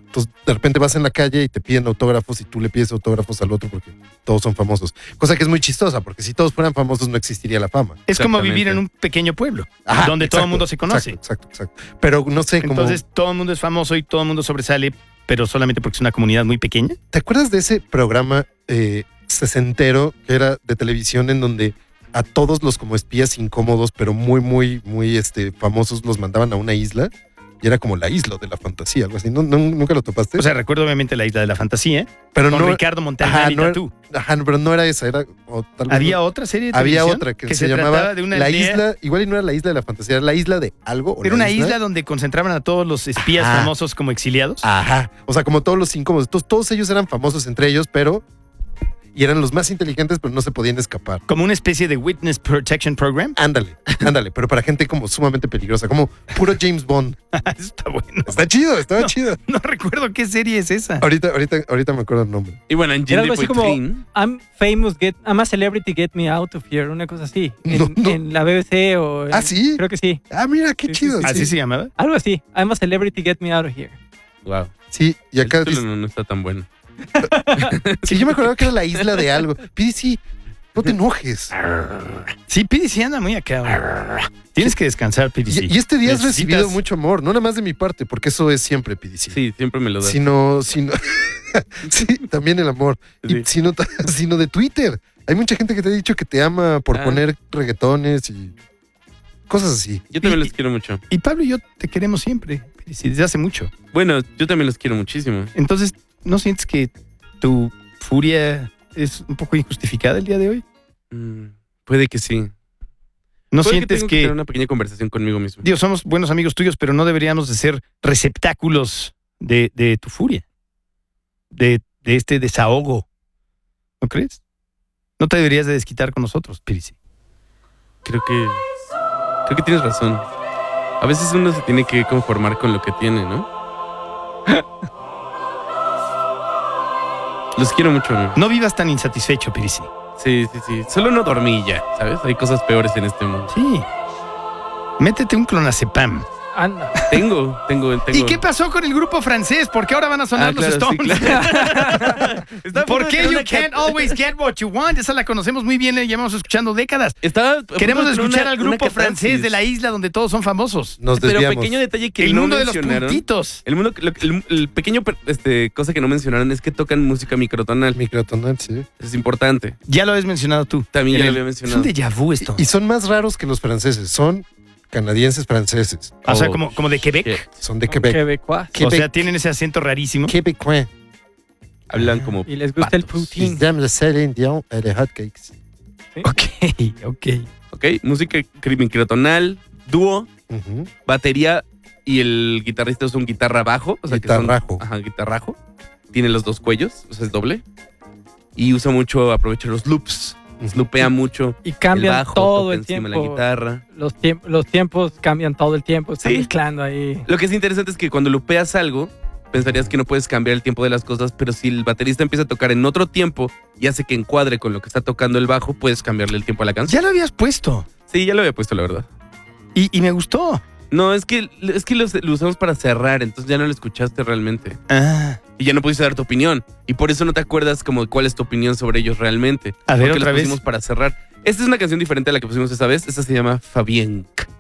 Entonces, de repente vas en la calle y te piden autógrafos y tú le pides autógrafos al otro porque todos son famosos. Cosa que es muy chistosa, porque si todos fueran famosos no existiría la fama. Es como vivir en un pequeño pueblo, donde todo el mundo se conoce. Exacto. Pero no sé cómo... Entonces todo el mundo es famoso y todo el mundo sobresale, pero solamente porque es una comunidad muy pequeña. ¿Te acuerdas de ese programa sesentero que era de televisión en donde a todos los como espías incómodos, pero muy famosos, los mandaban a una isla? Y era como la isla de la fantasía, algo así. ¿Nunca lo topaste? O sea, recuerdo obviamente la isla de la fantasía, pero con Ricardo Montaner y Tatú. Pero no era esa, era... ¿Había otra serie de televisión? televisión? Había otra que se llamaba de una La aldea. Isla, igual y no era la isla de la fantasía, era la isla de algo. Era una isla donde concentraban a todos los espías famosos como exiliados. Ajá, o sea, como todos los incómodos. Todos ellos eran famosos entre ellos, pero... Y eran los más inteligentes, pero no se podían escapar. Como una especie de Witness Protection Program. Ándale, pero para gente como sumamente peligrosa, como puro James Bond. Eso está bueno. Está chido, estaba chido. No recuerdo qué serie es esa. Ahorita me acuerdo el nombre. Y bueno, en Era algo así como I'm a celebrity, get me out of here, una cosa así. En la BBC o... ¿Sí? Creo que sí. Mira, qué chido. Sí. ¿Así se llamaba? Algo así. I'm a celebrity, get me out of here. Wow. Sí, y acá... El título no está tan bueno. Sí, yo me acordaba que era la isla de algo. PDC, no te enojes. Sí, PDC anda muy acá. Tienes que descansar, PDC. Y este día has recibido mucho amor, no nada más de mi parte, porque eso es siempre PDC. Sí, siempre me lo das. Sino sí, también el amor. Sí. Y sino de Twitter. Hay mucha gente que te ha dicho que te ama por poner reggaetones y cosas así. Yo también los quiero mucho. Y Pablo y yo te queremos siempre, PDC, desde hace mucho. Bueno, yo también los quiero muchísimo. Entonces, ¿no sientes que tu furia es un poco injustificada el día de hoy? Puede que sí. ¿No Puede sientes tengo que tener una pequeña conversación conmigo mismo? Dios, somos buenos amigos tuyos, pero no deberíamos de ser receptáculos de tu furia, de este desahogo? ¿No crees? No te deberías de desquitar con nosotros, Pirici. Creo que tienes razón. A veces uno se tiene que conformar con lo que tiene, ¿no? Los quiero mucho, amigo. No vivas tan insatisfecho, Pirici. Sí. Solo no dormí ya, ¿sabes? Hay cosas peores en este mundo. Sí. Métete un clonazepam. Anda. Tengo. ¿Y qué pasó con el grupo francés? ¿Por qué ahora van a sonar los Stones? Sí, claro. ¿Por qué You Can't Always Get What You Want? Esa la conocemos muy bien, la llevamos escuchando décadas. Queremos escuchar al grupo francés de la isla donde todos son famosos. Nos desviamos. Pero pequeño detalle que el no mundo de los mencionaron. puntitos. El pequeño cosa que no mencionaron es que tocan música microtonal. Microtonal, sí. Eso es importante. Ya lo habías mencionado tú. También ya lo había Es un mencionado. déjà vu esto. Y son más raros que los franceses. Son canadienses franceses. O sea, como de Quebec. Son de Quebec. Quebecois. O sea, tienen ese acento rarísimo. Quebecois. Hablan como Y les gusta el patos. poutine. Ils aiment le sel indien et les hotcakes. Ok. Ok, música microtonal, dúo, Ujú. batería y el guitarrista es un guitarra bajo. O sea, Guitarrajo. Guitarrajo. Tiene los dos cuellos, o sea, es doble. Y usa mucho, aprovecha los loops. Loopea mucho. Y El cambian bajo, todo toca el encima tiempo. la guitarra. Los tiempos cambian todo el tiempo. Están Sí. mezclando ahí. Lo que es interesante es que cuando lupeas algo, pensarías que no puedes cambiar el tiempo de las cosas, pero si el baterista empieza a tocar en otro tiempo y hace que encuadre con lo que está tocando el bajo, puedes cambiarle el tiempo a la canción. Ya lo habías puesto. Sí, ya lo había puesto, la verdad. Y me gustó. No, es que lo usamos para cerrar, entonces ya no lo escuchaste realmente. Y ya no pudiste dar tu opinión. Y por eso no te acuerdas como cuál es tu opinión sobre ellos realmente. A ver, Porque otra los vez. pusimos para cerrar. Esta es una canción diferente a la que pusimos esta vez. Esta se llama Fabienne.